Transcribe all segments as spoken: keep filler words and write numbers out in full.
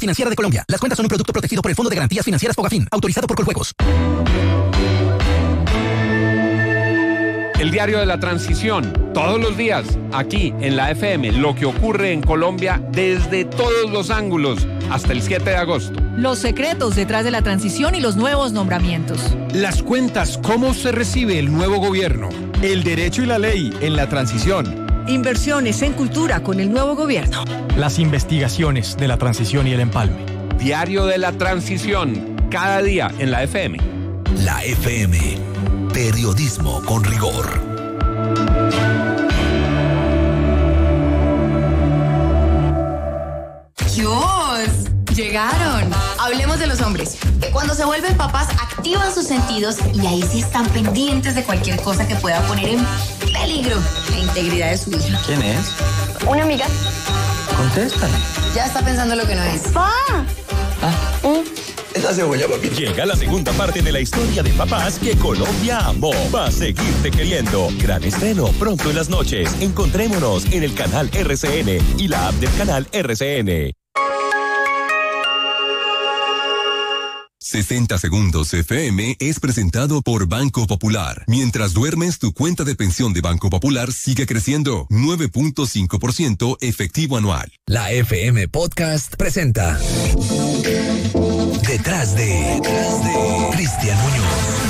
Financiera de Colombia. Las cuentas son un producto protegido por el Fondo de Garantías Financieras Fogafín, autorizado por Coljuegos. El diario de la transición, todos los días, aquí en la F M, lo que ocurre en Colombia desde todos los ángulos, hasta el siete de agosto. Los secretos detrás de la transición y los nuevos nombramientos. Las cuentas, cómo se recibe el nuevo gobierno. El derecho y la ley en la transición. Inversiones en cultura con el nuevo gobierno. Las investigaciones de la transición y el empalme. Diario de la transición, cada día en la F M. La F M. Periodismo con rigor. ¡Dios! Llegaron. Hablemos de los hombres, que cuando se vuelven papás activan sus sentidos y ahí sí están pendientes de cualquier cosa que pueda poner en peligro la integridad de su hija. ¿Quién es? Una amiga. Contéstale. Ya está pensando lo que no es. ¡Pa! Ah. ¿Eh? Esa cebolla, papi. Llega la segunda parte de la historia de papás que Colombia amó. Va a seguirte queriendo. Gran estreno pronto en las noches. Encontrémonos en el canal R C N y la app del canal R C N. sesenta Segundos F M es presentado por Banco Popular. Mientras duermes, tu cuenta de pensión de Banco Popular sigue creciendo. nueve punto cinco por ciento efectivo anual. La F M Podcast presenta Detrás de, Detrás de Cristian Muñoz.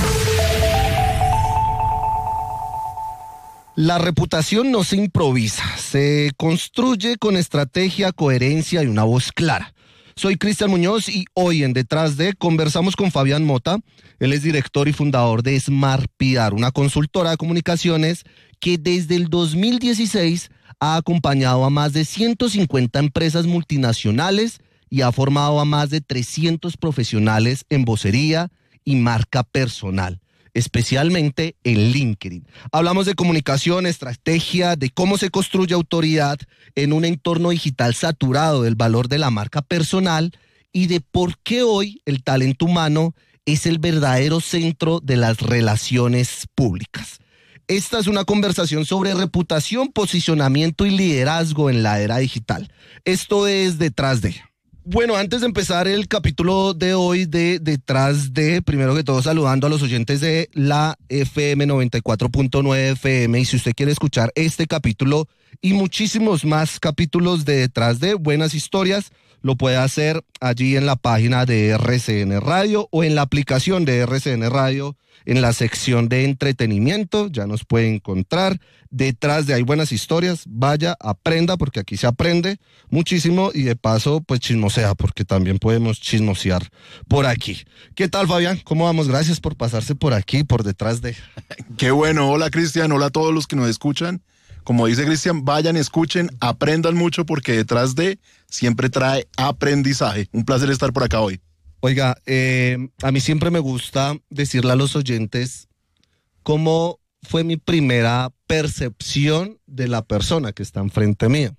La reputación no se improvisa, se construye con estrategia, coherencia y una voz clara. Soy Cristian Muñoz y hoy en Detrás de conversamos con Fabián Mota. Él es director y fundador de Smart P R, una consultora de comunicaciones que desde el dos mil dieciséis ha acompañado a más de ciento cincuenta empresas multinacionales y ha formado a más de trescientos profesionales en vocería y marca personal, especialmente en LinkedIn. Hablamos de comunicación, estrategia, de cómo se construye autoridad en un entorno digital saturado del valor de la marca personal y de por qué hoy el talento humano es el verdadero centro de las relaciones públicas. Esta es una conversación sobre reputación, posicionamiento y liderazgo en la era digital. Esto es Detrás de. Bueno, antes de empezar el capítulo de hoy de Detrás de, primero que todo saludando a los oyentes de la F M noventa y cuatro punto nueve F M, y si usted quiere escuchar este capítulo y muchísimos más capítulos de Detrás de, buenas historias, lo puede hacer allí en la página de R C N Radio o en la aplicación de R C N Radio, en la sección de entretenimiento, ya nos puede encontrar. Detrás de Hay Buenas Historias, vaya, aprenda, porque aquí se aprende muchísimo y de paso, pues chismosea, porque también podemos chismosear por aquí. ¿Qué tal, Fabián? ¿Cómo vamos? Gracias por pasarse por aquí, por Detrás de. Qué bueno, hola Cristian, hola a todos los que nos escuchan. Como dice Cristian, vayan, escuchen, aprendan mucho, porque Detrás de siempre trae aprendizaje. Un placer estar por acá hoy. Oiga, eh, a mí siempre me gusta decirle a los oyentes cómo fue mi primera percepción de la persona que está enfrente mía.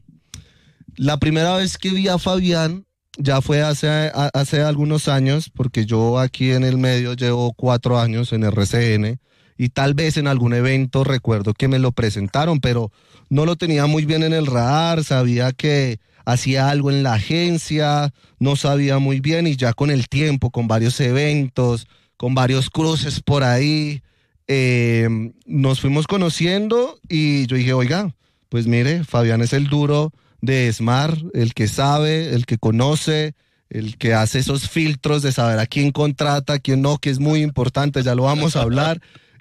La primera vez que vi a Fabián ya fue hace, a, hace algunos años, porque yo aquí en el medio llevo cuatro años en R C N y tal vez en algún evento recuerdo que me lo presentaron, pero no lo tenía muy bien en el radar, sabía que hacía algo en la agencia, no sabía muy bien, y ya con el tiempo, con varios eventos, con varios cruces por ahí, eh, nos fuimos conociendo y yo dije, oiga, pues mire, Fabián es el duro de Smart, el que sabe, el que conoce, el que hace esos filtros de saber a quién contrata, a quién no, que es muy importante, ya lo vamos a hablar,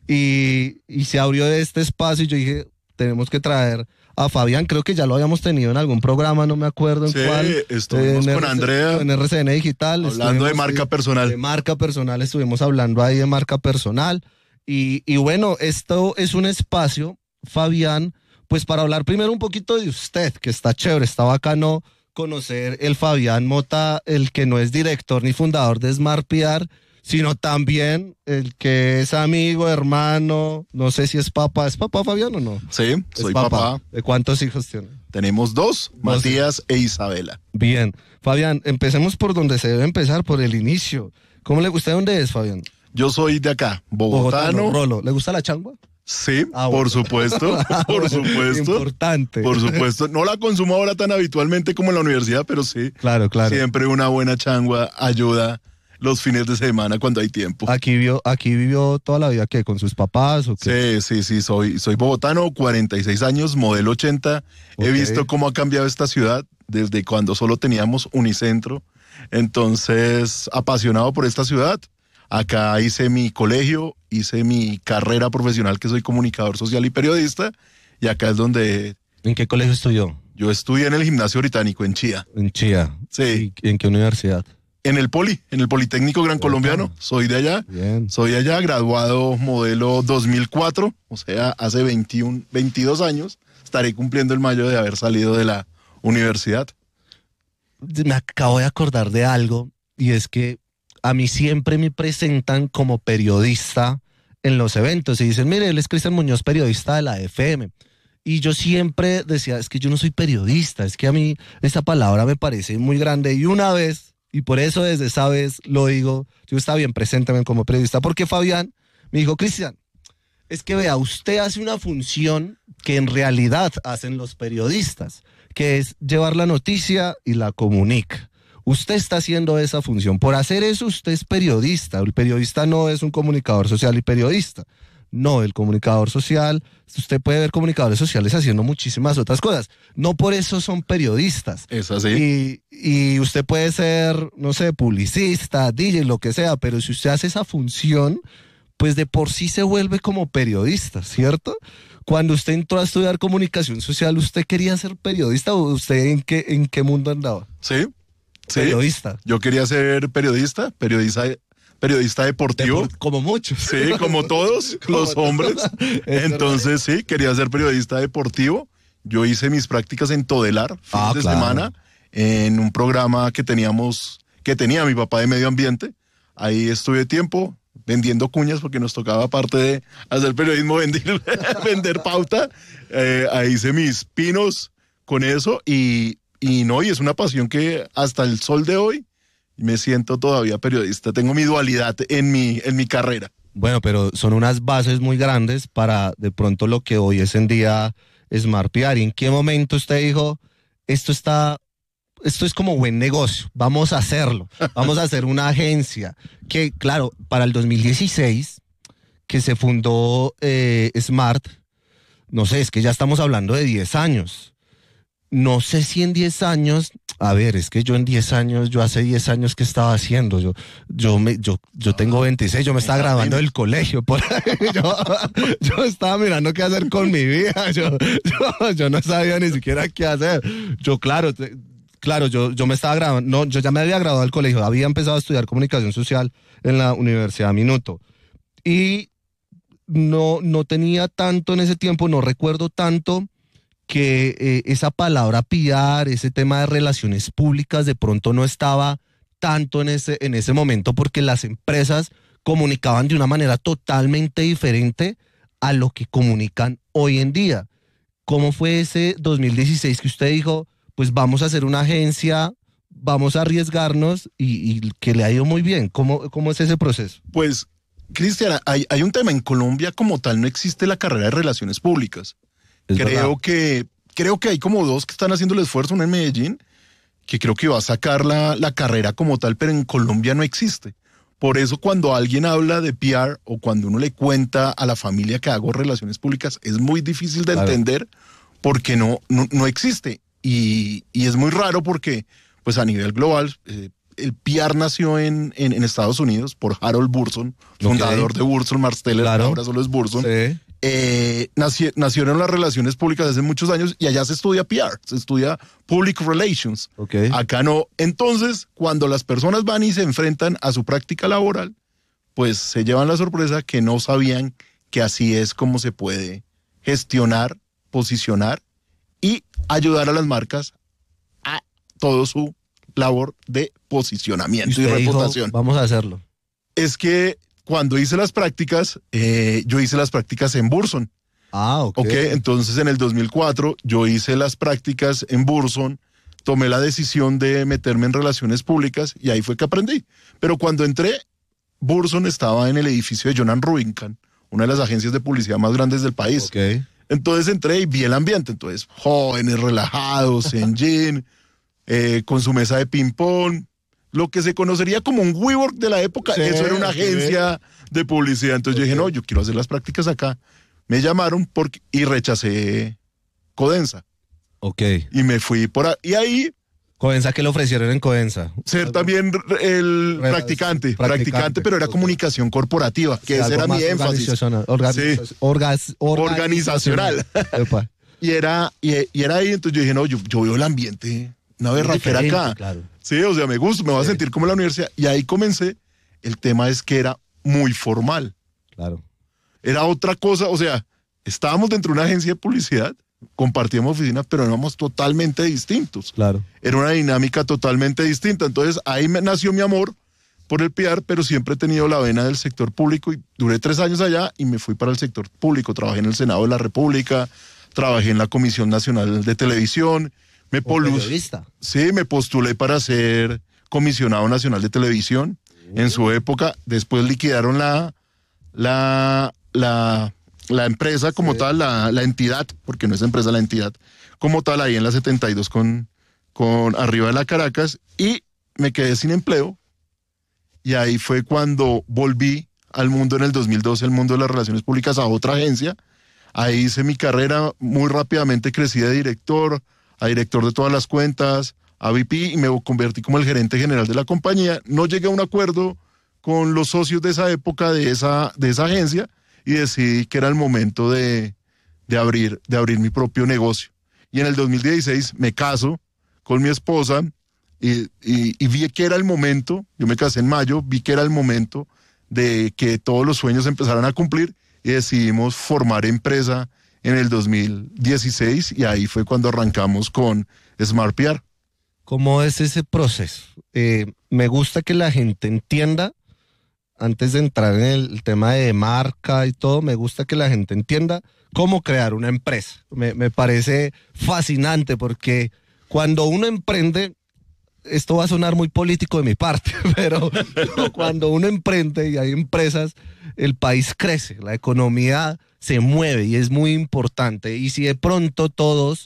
y, y se abrió este espacio y yo dije, tenemos que traer a Fabián, creo que ya lo habíamos tenido en algún programa, no me acuerdo en sí, cuál. Sí, estuvimos en con R C, Andrea. En R C N Digital. Hablando de marca personal. De marca personal, estuvimos hablando ahí de marca personal. Y, y bueno, esto es un espacio, Fabián, pues para hablar primero un poquito de usted, que está chévere, está bacano conocer el Fabián Mota, el que no es director ni fundador de Smart P R, sino también el que es amigo, hermano, no sé si es papá. ¿Es papá, Fabián, o no? Sí, soy papá. papá. ¿De cuántos hijos tiene? Tenemos dos, dos Matías hijos. e Isabela. Bien. Fabián, empecemos por donde se debe empezar, por el inicio. ¿Cómo le gusta? ¿De dónde es, Fabián? Yo soy de acá, bogotano. Bogotano, Rolo. ¿Le gusta la changua? Sí, Ah, por bueno. supuesto, por supuesto. Importante. Por supuesto. No la consumo ahora tan habitualmente como en la universidad, pero sí. Claro, claro. Siempre una buena changua ayuda los fines de semana cuando hay tiempo. Aquí vivió, aquí vivió toda la vida, ¿qué? ¿Con sus papás o qué? Sí, sí, sí, soy, soy bogotano, cuarenta y seis años, modelo ochenta. He Ok. visto cómo ha cambiado esta ciudad desde cuando solo teníamos Unicentro. Entonces, apasionado por esta ciudad. Acá hice mi colegio, hice mi carrera profesional, que soy comunicador social y periodista. Y acá es donde... ¿En qué colegio estudió? Yo estudié en el Gimnasio Británico, en Chía. En Chía. Sí. ¿Y en qué universidad? En el Poli, en el Politécnico Gran Colombiano. Soy de allá. Bien. Soy allá, graduado modelo dos mil cuatro, o sea, hace veintiuno, veintidós años. Estaré cumpliendo el mayo de haber salido de la universidad. Me acabo de acordar de algo, y es que a mí siempre me presentan como periodista en los eventos y dicen, mire, él es Cristian Muñoz, periodista de la F M. Y yo siempre decía, es que yo no soy periodista, es que a mí esta palabra me parece muy grande. Y una vez, y por eso desde esa vez lo digo, yo estaba bien, preséntame como periodista, porque Fabián me dijo, Cristian, es que vea, usted hace una función que en realidad hacen los periodistas, que es llevar la noticia y la comunica. Usted está haciendo esa función. Por hacer eso, usted es periodista. El periodista no es un comunicador social y periodista. No, el comunicador social, usted puede ver comunicadores sociales haciendo muchísimas otras cosas. No por eso son periodistas. Es así. Y, y usted puede ser, no sé, publicista, D J, lo que sea, pero si usted hace esa función, pues de por sí se vuelve como periodista, ¿cierto? Cuando usted entró a estudiar comunicación social, ¿usted quería ser periodista o usted en qué, en qué mundo andaba? Sí. Sí. Periodista. Yo quería ser periodista, periodista, periodista deportivo. Depor- como muchos. Sí, como todos los hombres. Entonces sí, quería ser periodista deportivo. Yo hice mis prácticas en Todelar, fines Ah, de claro. semana, en un programa que teníamos, que tenía mi papá de medio ambiente. Ahí estuve tiempo vendiendo cuñas porque nos tocaba, aparte de hacer periodismo, vender, vender pauta. Eh, ahí hice mis pinos con eso y Y no, y es una pasión que hasta el sol de hoy me siento todavía periodista. Tengo mi dualidad en mi, en mi carrera. Bueno, pero son unas bases muy grandes para de pronto lo que hoy es en día Smart P R. ¿Y en qué momento usted dijo, esto está, esto es como buen negocio, vamos a hacerlo, vamos a hacer una agencia? Que claro, para el dos mil dieciséis, que se fundó eh, Smart, no sé, es que ya estamos hablando de diez años. No sé si en diez años, a ver, es que yo en diez años, yo hace diez años que estaba haciendo, yo yo me yo yo tengo veintiséis, yo me estaba graduando del colegio, por ahí, yo, yo estaba mirando qué hacer con mi vida, yo, yo, yo no sabía ni siquiera qué hacer. Yo claro, te, claro, yo yo me estaba graduando, no, yo ya me había graduado del colegio, había empezado a estudiar comunicación social en la Universidad Minuto. Y no no tenía tanto en ese tiempo, no recuerdo tanto que eh, esa palabra P R, ese tema de relaciones públicas, de pronto no estaba tanto en ese, en ese momento porque las empresas comunicaban de una manera totalmente diferente a lo que comunican hoy en día. ¿Cómo fue ese dos mil dieciséis que usted dijo, pues vamos a hacer una agencia, vamos a arriesgarnos y, y que le ha ido muy bien? ¿Cómo, cómo es ese proceso? Pues, Cristian, hay, hay un tema. En Colombia como tal no existe la carrera de relaciones públicas. Es Creo verdad. que, creo que hay como dos que están haciendo el esfuerzo, una en Medellín, que creo que va a sacar la, la carrera como tal, pero en Colombia no existe. Por eso cuando alguien habla de P R o cuando uno le cuenta a la familia que hago relaciones públicas, es muy difícil de Claro. entender porque no, no, no existe. Y, y es muy raro porque pues a nivel global, eh, el P R nació en, en, en Estados Unidos por Harold Burson, fundador Ok. de Burson Marsteller, Claro. ahora solo es Burson. Sí. Eh, naci- nacieron las relaciones públicas hace muchos años y allá se estudia P R, se estudia Public Relations. Okay. Acá no. Entonces, cuando las personas van y se enfrentan a su práctica laboral, pues se llevan la sorpresa que no sabían que así es como se puede gestionar, posicionar y ayudar a las marcas a todo su labor de posicionamiento y, usted dijo, reputación. vamos a hacerlo. Es que cuando hice las prácticas, eh, yo hice las prácticas en Burson. Ah, ok. Ok, entonces en el dos mil cuatro yo hice las prácticas en Burson, tomé la decisión de meterme en relaciones públicas y ahí fue que aprendí. Pero cuando entré, Burson estaba en el edificio de Jonan Rubinstein, una de las agencias de publicidad más grandes del país. Okay. Entonces entré y vi el ambiente, entonces jóvenes, relajados, en jean, eh, con su mesa de ping-pong, lo que se conocería como un WeWork de la época, sí, eso era una agencia sí. de publicidad. Entonces okay. yo dije, no, yo quiero hacer las prácticas acá. Me llamaron porque, y rechacé Codensa. Ok. Y me fui por ahí, y ahí... Codensa, ¿qué le ofrecieron en Codensa? Ser también el practicante, practicante, practicante pero era okay. comunicación corporativa, que sí, ese era mi énfasis. Organizacional. Sí. Orgas, organizacional. y, era, y, y era ahí, entonces yo dije, no, yo, yo veo el ambiente, una berraquera acá. Claro. Sí, o sea, me gusta, me voy sí. a sentir como en la universidad. Y ahí comencé, el tema es que era muy formal. Claro. Era otra cosa, o sea, estábamos dentro de una agencia de publicidad, compartíamos oficinas, pero éramos totalmente distintos. Claro. Era una dinámica totalmente distinta. Entonces ahí me nació mi amor por el P R, pero siempre he tenido la vena del sector público y duré tres años allá y me fui para el sector público. Trabajé en el Senado de la República, trabajé en la Comisión Nacional de Televisión. Me polus- sí, me postulé para ser comisionado nacional de televisión uh. en su época. Después liquidaron la la la la empresa como sí. tal, la, la entidad, porque no es empresa, la entidad como tal, ahí en la setenta y dos con, con arriba de la Caracas, y me quedé sin empleo, y ahí fue cuando volví al mundo en el dos mil doce, el mundo de las relaciones públicas, a otra agencia. Ahí hice mi carrera, muy rápidamente crecí de director, a director de todas las cuentas, a V P, y me convertí como el gerente general de la compañía. No llegué a un acuerdo con los socios de esa época, de esa, de esa agencia, y decidí que era el momento de, de, abrir, de abrir mi propio negocio. Y en el dos mil dieciséis me caso con mi esposa y, y, y vi que era el momento, yo me casé en mayo, vi que era el momento de que todos los sueños empezaran a cumplir y decidimos formar empresa en el dos mil dieciséis y ahí fue cuando arrancamos con Smart P R. ¿Cómo es ese proceso? Eh, me gusta que la gente entienda. Antes de entrar en el tema de marca y todo, me gusta que la gente entienda cómo crear una empresa. Me, me parece fascinante porque cuando uno emprende, esto va a sonar muy político de mi parte, pero, pero cuando uno emprende y hay empresas, el país crece, la economía se mueve y es muy importante. Y si de pronto todos,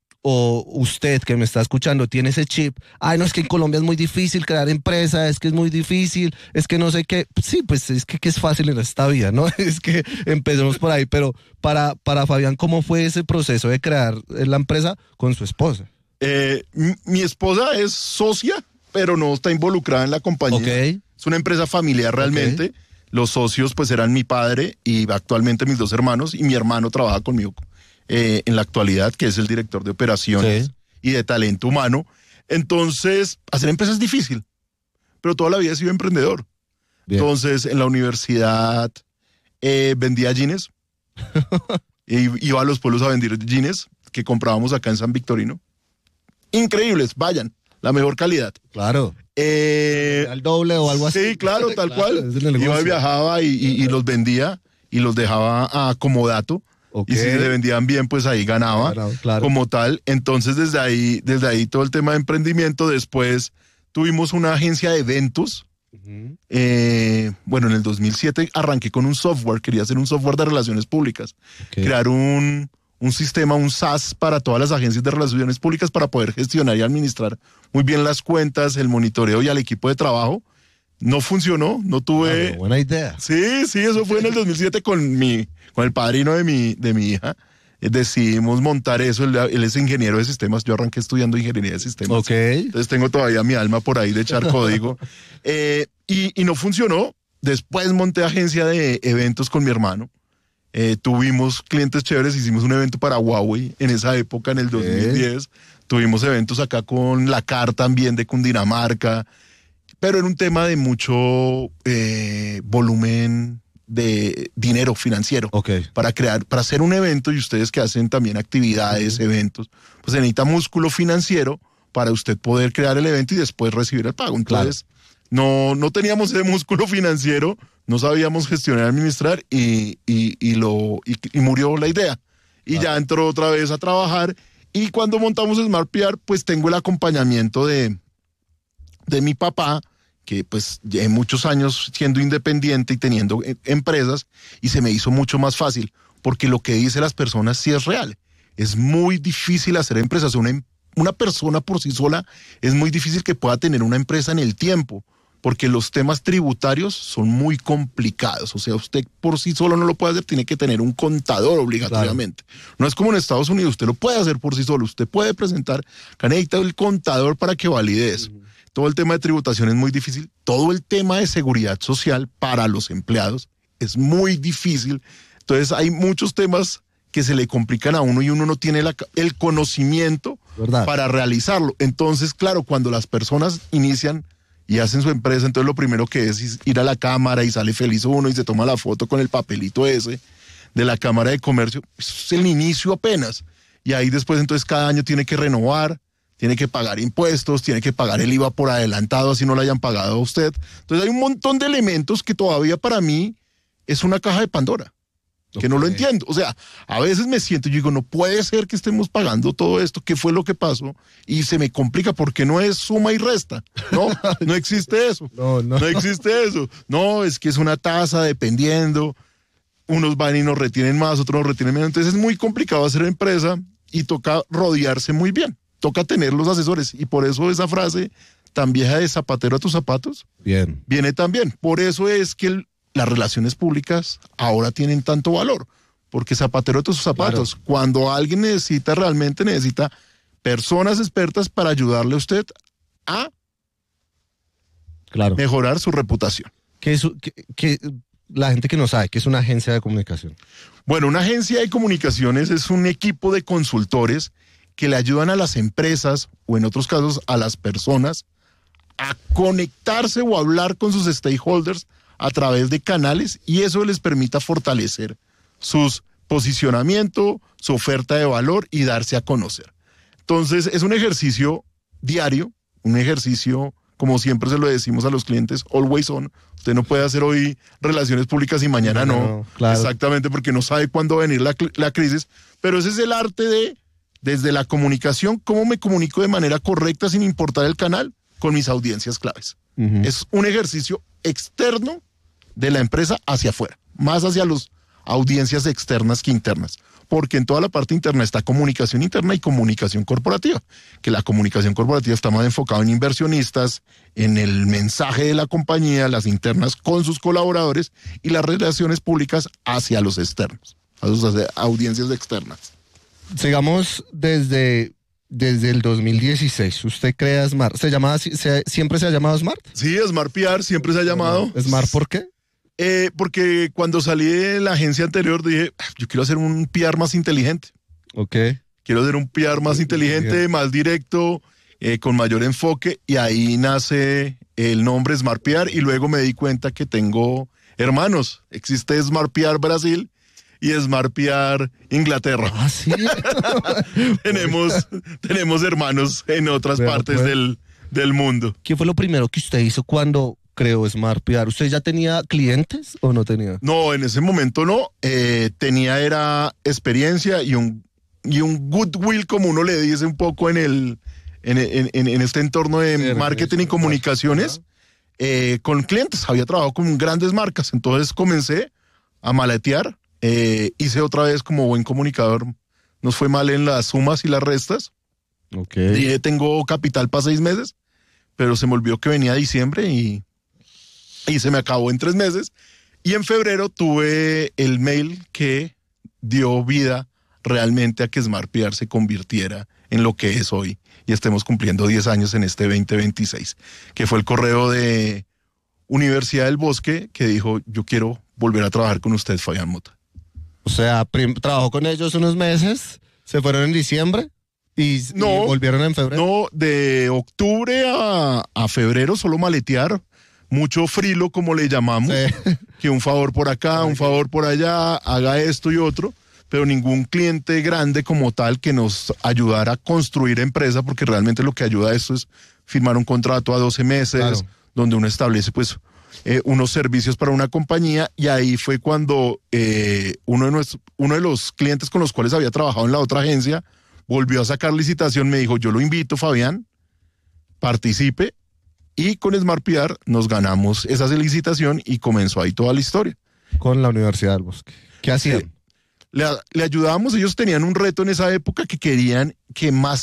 o usted que me está escuchando tiene ese chip, ay no, es que en Colombia es muy difícil crear empresa, es que es muy difícil, es que no sé qué, sí, pues es que, que es fácil en esta vida, ¿no? Es que empecemos por ahí, pero para, para Fabián, ¿cómo fue ese proceso de crear la empresa con su esposa? Eh, mi, mi esposa es socia, pero no está involucrada en la compañía. Okay. Es una empresa familiar realmente. Okay. Los socios pues eran mi padre y actualmente mis dos hermanos, y mi hermano trabaja conmigo Eh, en la actualidad, que es el director de operaciones sí. y de talento humano. Entonces, hacer empresa es difícil, pero toda la vida he sido emprendedor. Bien. Entonces, en la universidad eh, vendía jeans, e iba a los pueblos a vender jeans que comprábamos acá en San Victorino. Increíbles, vayan, la mejor calidad. Claro. Eh, al doble o algo así. Sí, claro, tal claro, cual. Iba y viajaba y, y, y los vendía y los dejaba a comodato. Okay. Y si le vendían bien, pues ahí ganaba, claro, claro. como tal. Entonces, desde ahí, desde ahí todo el tema de emprendimiento. Después tuvimos una agencia de eventos. Uh-huh. Eh, bueno, en el dos mil siete arranqué con un software, quería hacer un software de relaciones públicas. Okay. Crear un, un sistema, un SaaS para todas las agencias de relaciones públicas para poder gestionar y administrar muy bien las cuentas, el monitoreo y al equipo de trabajo. No funcionó, no tuve... Claro, buena idea. Sí, sí, eso fue en el dos mil siete con mi, con el padrino de mi, de mi hija. Eh, decidimos montar eso, él, él es ingeniero de sistemas, yo arranqué estudiando ingeniería de sistemas. Ok. Entonces tengo todavía mi alma por ahí de echar código. eh, y, y no funcionó. Después monté agencia de eventos con mi hermano. Eh, tuvimos clientes chéveres, hicimos un evento para Huawei en esa época, en el dos mil diez. Tuvimos eventos acá con la C A R también de Cundinamarca. Pero era un tema de mucho eh, volumen de dinero financiero. Okay. Para crear, para hacer un evento, y ustedes que hacen también actividades, uh-huh. eventos, pues se necesita músculo financiero para usted poder crear el evento y después recibir el pago. Entonces, claro. no, no teníamos ese músculo financiero, no sabíamos gestionar, administrar y, y, y, lo, y, y murió la idea. Y claro. ya entró otra vez a trabajar. Y cuando montamos Smart P R, pues tengo el acompañamiento de, de mi papá, que pues llevé muchos años siendo independiente y teniendo eh, empresas, y se me hizo mucho más fácil, porque lo que dicen las personas sí es real. Es muy difícil hacer empresas. Una, una persona por sí sola es muy difícil que pueda tener una empresa en el tiempo, porque los temas tributarios son muy complicados. O sea, usted por sí solo no lo puede hacer, tiene que tener un contador obligatoriamente. Claro. No es como en Estados Unidos, usted lo puede hacer por sí solo, usted puede presentar, que necesita el contador para que valide eso. Uh-huh. Todo el tema de tributación es muy difícil, todo el tema de seguridad social para los empleados es muy difícil. Entonces hay muchos temas que se le complican a uno y uno no tiene la, el conocimiento ¿verdad? Para realizarlo. Entonces, claro, cuando las personas inician y hacen su empresa, entonces lo primero que es ir a la cámara y sale feliz uno y se toma la foto con el papelito ese de la Cámara de Comercio. Es el inicio apenas. Y ahí después entonces cada año tiene que renovar, tiene que pagar impuestos, tiene que pagar el I V A por adelantado, así no lo hayan pagado a usted. Entonces hay un montón de elementos que todavía para mí es una caja de Pandora. Que okay. no lo entiendo. O sea, a veces me siento y digo, no puede ser que estemos pagando todo esto, ¿qué fue lo que pasó? Y se me complica porque no es suma y resta. No, no existe eso. No, no. No existe eso. No, es que es una tasa dependiendo. Unos van y nos retienen más, otros nos retienen menos. Entonces es muy complicado hacer empresa y toca rodearse muy bien. Toca tener los asesores. Y por eso esa frase tan vieja de zapatero a tus zapatos bien. Viene también. Por eso es que el las relaciones públicas ahora tienen tanto valor, porque zapatero de tus zapatos, claro. Cuando alguien necesita, realmente necesita personas expertas para ayudarle a usted a claro. mejorar su reputación. ¿Qué es, qué, qué, la gente que no sabe, ¿qué es una agencia de comunicación? Bueno, una agencia de comunicaciones es un equipo de consultores que le ayudan a las empresas, o en otros casos a las personas, a conectarse o hablar con sus stakeholders a través de canales, y eso les permita fortalecer su posicionamiento, su oferta de valor y darse a conocer. Entonces es un ejercicio diario, un ejercicio, como siempre se lo decimos a los clientes, always on. Usted no puede hacer hoy relaciones públicas y mañana no, no claro. Exactamente, porque no sabe cuándo va a venir la, la crisis, pero ese es el arte de, desde la comunicación, cómo me comunico de manera correcta sin importar el canal con mis audiencias claves. Uh-huh. Es un ejercicio externo de la empresa hacia afuera, más hacia las audiencias externas que internas, porque en toda la parte interna está comunicación interna y comunicación corporativa, que la comunicación corporativa está más enfocada en inversionistas, en el mensaje de la compañía, las internas con sus colaboradores, y las relaciones públicas hacia los externos, a sus audiencias externas. Sigamos desde... Desde el dos mil dieciséis, ¿usted crea Smart? ¿Se llama, se, ¿Siempre se ha llamado Smart? Sí, Smart P R siempre se ha llamado. ¿Smart por qué? Eh, porque cuando salí de la agencia anterior dije, yo quiero hacer un P R más inteligente. Ok. Quiero hacer un P R más inteligente, Bien. más directo, eh, con mayor enfoque, y ahí nace el nombre Smart P R, y luego me di cuenta que tengo hermanos. Existe Smart P R Brasil y Smart P R Inglaterra. Ah, sí. tenemos, tenemos hermanos en otras Pero, partes pues, del, del mundo. ¿Qué fue lo primero que usted hizo cuando creó Smart P R? ¿Usted ya tenía clientes o no tenía? No, en ese momento no. Eh, tenía era experiencia y un, y un goodwill, como uno le dice un poco en, el, en, en, en este entorno de sí, marketing y comunicaciones, eh, con clientes. Había trabajado con grandes marcas, entonces comencé a maletear. Eh, hice otra vez como buen comunicador, nos fue mal en las sumas y las restas. Okay. Dije, tengo capital para seis meses, pero se me olvidó que venía diciembre y, y se me acabó en tres meses. Y en febrero tuve el mail que dio vida realmente a que Smart P R se convirtiera en lo que es hoy y estemos cumpliendo diez años en este veinte veintiséis, que fue el correo de Universidad del Bosque que dijo, yo quiero volver a trabajar con usted, Fabián Mota. O sea, prim- trabajó con ellos unos meses, se fueron en diciembre y, no, y volvieron en febrero. No, de octubre a, a febrero solo maletear, mucho frilo como le llamamos, sí. Que un favor por acá, un favor por allá, haga esto y otro, pero ningún cliente grande como tal que nos ayudara a construir empresa, porque realmente lo que ayuda a esto es firmar un contrato a doce meses, claro. Donde uno establece pues Eh, unos servicios para una compañía, y ahí fue cuando eh, uno, de nuestros, uno de los clientes con los cuales había trabajado en la otra agencia volvió a sacar licitación, me dijo, yo lo invito, Fabián, participe, Y con Smart P R nos ganamos esa licitación y comenzó ahí toda la historia. Con la Universidad del Bosque. ¿Qué hacían? Sí. Le, le ayudábamos, ellos tenían un reto en esa época que querían que más